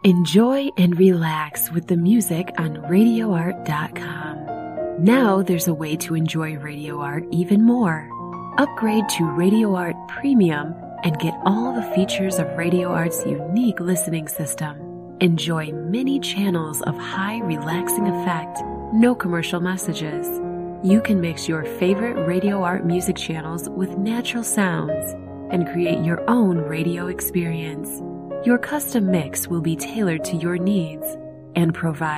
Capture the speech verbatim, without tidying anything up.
Enjoy and relax with the music on radio art dot com. Now there's a way to enjoy Radio Art even more. Upgrade to Radio Art Premium and get all the features of Radio Art's unique listening system. Enjoy many channels of high relaxing effect, no commercial messages. You can mix your favorite Radio Art music channels with natural sounds and create your own radio experience. Your custom mix will be tailored to your needs and provide